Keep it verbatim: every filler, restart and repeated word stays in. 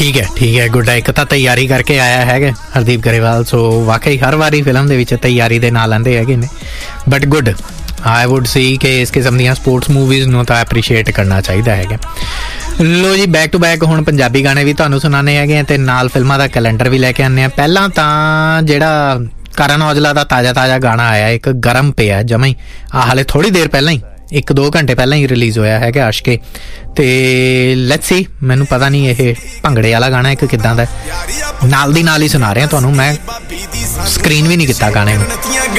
ਠੀਕ ਹੈ ਠੀਕ ਹੈ ਗੁੱਡ ਹੈ। ਇੱਕ ਤਾਂ ਤਿਆਰੀ ਕਰਕੇ ਆਇਆ ਹੈਗਾ ਹਰਦੀਪ ਗਰੇਵਾਲ, ਸੋ ਵਾਕਈ ਹਰ ਵਾਰੀ ਫਿਲਮ ਦੇ ਵਿੱਚ ਤਿਆਰੀ ਦੇ ਨਾਲ ਆਉਂਦੇ ਹੈਗੇ ਨੇ, ਬਟ ਗੁੱਡ। ਆਈ ਵੁੱਡ ਸੀ ਕਿ ਇਸ ਕਿਸਮ ਦੀਆਂ ਸਪੋਰਟਸ ਮੂਵੀਜ਼ ਨੂੰ ਤਾਂ ਐਪਰੀਸ਼ੀਏਟ ਕਰਨਾ ਚਾਹੀਦਾ ਹੈਗਾ। ਲੋ ਜੀ, ਬੈਕ ਟੂ ਬੈਕ ਹੁਣ ਪੰਜਾਬੀ ਗਾਣੇ ਵੀ ਤੁਹਾਨੂੰ ਸੁਣਾਉਂਦੇ ਹੈਗੇ ਆ ਤੇ ਨਾਲ ਫਿਲਮਾਂ ਦਾ ਕੈਲੰਡਰ ਵੀ ਲੈ ਕੇ ਆਉਂਦੇ ਹਾਂ। ਪਹਿਲਾਂ ਤਾਂ ਜਿਹੜਾ ਕਰਨ ਔਜਲਾ ਦਾ ਤਾਜ਼ਾ ਤਾਜ਼ਾ ਗਾਣਾ ਆਇਆ ਇੱਕ ਗਰਮ ਪਿਆ ਜਮਾਂ ਹੀ, ਆਹ ਹਾਲੇ ਥੋੜ੍ਹੀ ਦੇਰ ਪਹਿਲਾਂ ਹੀ, ਇੱਕ ਦੋ ਘੰਟੇ ਪਹਿਲਾਂ ਹੀ ਰਿਲੀਜ਼ ਹੋਇਆ ਹੈਗਾ ਆਸ਼ਕੇ। ਤੇ ਲੈਟਸ ਸੀ, ਮੈਨੂੰ ਪਤਾ ਨਹੀਂ ਇਹ ਭੰਗੜੇ ਵਾਲਾ ਗਾਣਾ ਇੱਕ ਕਿੱਦਾਂ ਦਾ, ਨਾਲ ਦੀ ਨਾਲ ਹੀ ਸੁਣਾ ਰਿਹਾ ਤੁਹਾਨੂੰ ਮੈਂ, ਸਕਰੀਨ ਵੀ ਨਹੀਂ ਕੀਤਾ ਗਾਣੇ ਨੂੰ।